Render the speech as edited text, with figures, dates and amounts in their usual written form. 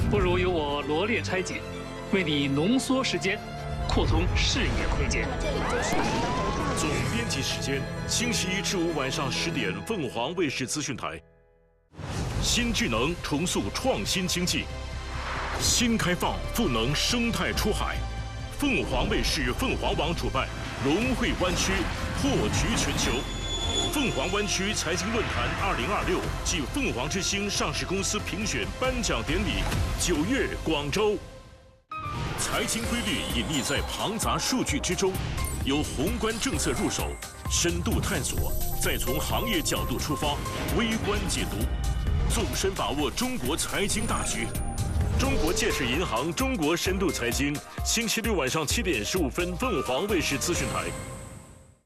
不如由我罗列拆解，为你浓缩时间，扩充视野空间。 这里就是总编辑时间：星期一至五晚上10点，凤凰卫视资讯台。新智能重塑创新经济，新开放赋能生态出海。凤凰卫视、凤凰网主办龙汇湾区破局全球。凤凰湾区财经论坛2026暨凤凰之星上市公司评选颁奖典礼9月广州。财经规律隐匿在庞杂数据之中，由宏观政策入手，深度探索，再从行业角度出发，微观解读，纵深把握中国财经大局。中国建设银行中国深度财经，星期六晚上7点15分，凤凰卫视资讯台。